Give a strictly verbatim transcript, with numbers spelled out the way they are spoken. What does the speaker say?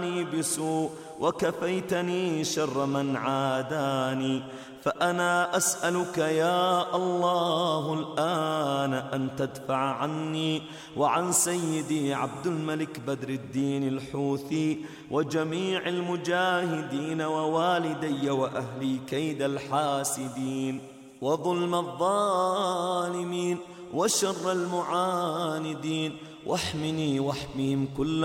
بسوء وكفيتني شر من عاداني. فأنا أسألك يا الله الآن أن تدفع عني وعن سيدي عبد الملك بدر الدين الحوثي وجميع المجاهدين ووالدي وأهلي كيد الحاسدين وظلم الظالمين وشر المعاندين، واحمني واحميهم كل